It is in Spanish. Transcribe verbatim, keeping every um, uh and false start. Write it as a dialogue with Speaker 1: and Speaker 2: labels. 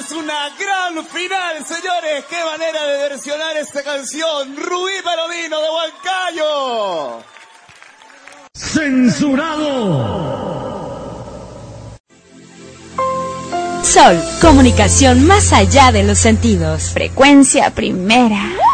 Speaker 1: es una gran final, señores. Qué manera de versionar esta canción. Rubí Palomino de Huancayo.
Speaker 2: ¡Censurado!
Speaker 3: Sol, comunicación más allá de los sentidos.
Speaker 4: Frecuencia primera.